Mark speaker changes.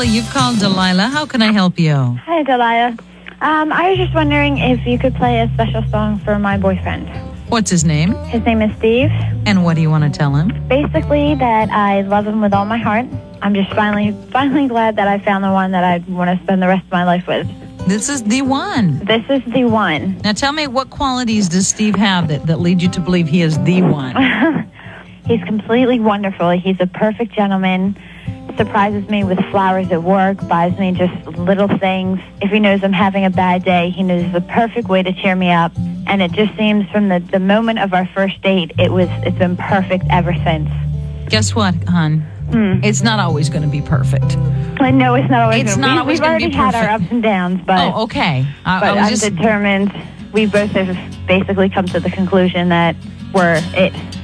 Speaker 1: Carly, you've called Delilah. How can I help you?
Speaker 2: Hi, Delilah. I was just wondering if you could play a special song for my boyfriend.
Speaker 1: What's his name?
Speaker 2: His name is Steve.
Speaker 1: And what do you want to tell him?
Speaker 2: Basically, that I love him with all my heart. I'm just finally glad that I found the one that I want to spend the rest of my life with.
Speaker 1: This is the one.
Speaker 2: This is the one.
Speaker 1: Now tell me, what qualities does Steve have that lead you to believe he is the one?
Speaker 2: He's completely wonderful. He's a perfect gentleman. Surprises me with flowers at work, buys me just little things. If he knows I'm having a bad day, he knows the perfect way to cheer me up. And it just seems from the moment of our first date, it's been perfect ever since.
Speaker 1: Guess what, hon? It's not always going to be perfect.
Speaker 2: I know it's not always.
Speaker 1: It's not always
Speaker 2: We've
Speaker 1: going to
Speaker 2: already
Speaker 1: be perfect.
Speaker 2: had our ups and downs, but
Speaker 1: Oh, okay.
Speaker 2: but I'm determined. We both have basically come to the conclusion that we're it.